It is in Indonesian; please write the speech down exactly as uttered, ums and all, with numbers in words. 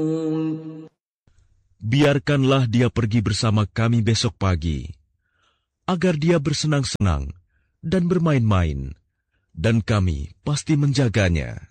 Biarkanlah dia pergi bersama kami besok pagi, agar dia bersenang-senang dan bermain-main, dan kami pasti menjaganya.